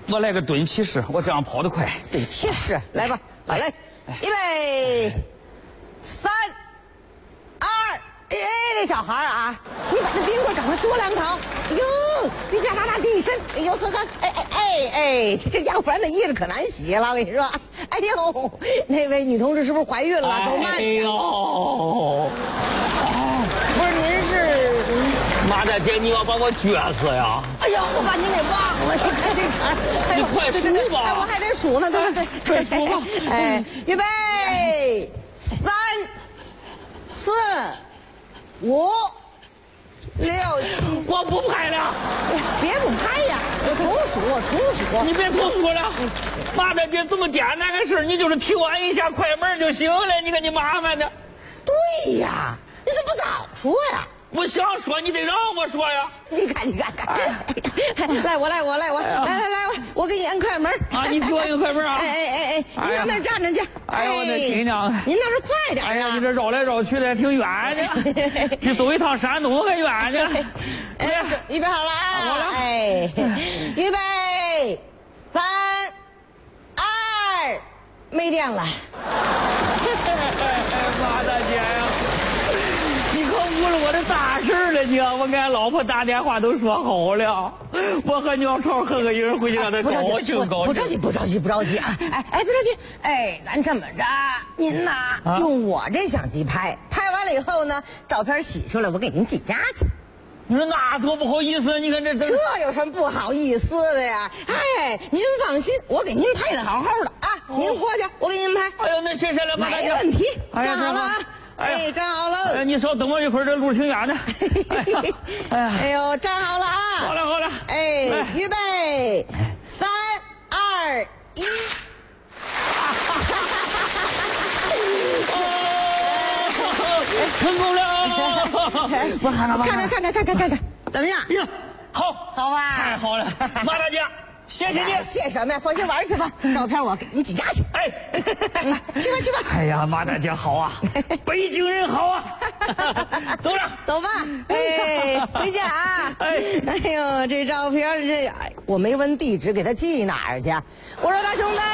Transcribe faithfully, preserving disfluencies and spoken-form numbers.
我来个蹲起式，我这样跑得快。 蹲起式，来吧，好嘞，预备，三，二，哎，那小孩啊，你把那冰棍赶快嘬两口。哎呦，你别拉拉地身，哎呦呵呵，哎哎哎哎，这要不然那衣裳可难洗了，我跟你说。哎呦，那位女同志是不是怀孕了？走慢点。 哎呦， 不是您是？ 马大姐，你要把我撅死呀！ 哎呦，我把您给忘了，你看这茬，哎你快数吧！ 哎，我还得数呢，对对对， 快数吧！ 哎，预备，三、四、五、六、七。 我不拍了。 别不拍呀，我重数，我重数。 你别重数了，马大姐这么简单的事，你就是提我一下快门就行了，你看你麻烦的。 对呀，你怎么不早说呀？ 我想说，你得让我说呀！ 你看，你看，看，来我来我来我来来来我我给你按快门啊！你给我按快门啊！ 哎哎哎哎，您往那儿站着去。 哎呀，我的亲娘！ 您倒是快点啊！ 哎呀，你这绕来绕去的挺远的，你走一趟山东还远呢。 哎，预备好了啊！ 好了。 哎，预备，三、二，没电了。 马大姐呀！你可误了我的大事了你！我跟俺老婆打电话都说好了，我和鸟巢合个影回去让她高兴高兴。 不着急，不着急，不着急啊！哎哎，不着急，哎，咱这么着，您呐、啊、用我这相机拍，拍完了以后呢，照片洗出来，我给您寄家去。 你说那多不好意思，你看这这这有什么不好意思的呀？哎，您放心，我给您拍的好好的啊！哦、您过去，我给您拍。 哎呦，那谢谢了，马大姐。 没问题， 哎呀， 站好了啊！哎，站好了。 哎，你稍等我一会儿，这路挺远的。 哎呀，哎呦，站好了啊！ 好了好了。 哎，预备，三二一。 成功了！ 我看看看看看看看看看看，怎么样？ 呀，好， 好吧？ 太好了，马大姐。谢谢你， 谢什么呀？放心玩去吧，照片我给你寄家去。哎，去吧去吧。 哎呀，马大姐好啊，北京人好啊。走了， 走吧。哎，回家啊。哎，哎呦，这照片这我没问地址，给他寄哪儿去？我说大兄弟。